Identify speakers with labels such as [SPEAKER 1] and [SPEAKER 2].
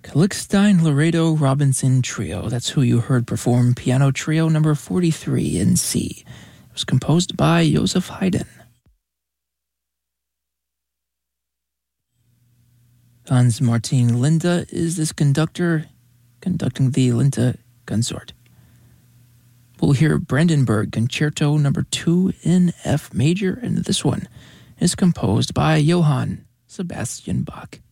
[SPEAKER 1] Kalixstein Laredo Robinson Trio. That's who you heard perform Piano Trio number 43 in C. It was composed by Joseph Haydn. Hans Martin Linde is this conductor conducting the Linde Consort. We'll hear Brandenburg Concerto number 2 in F major, and this one is composed by Johann Sebastian Bach.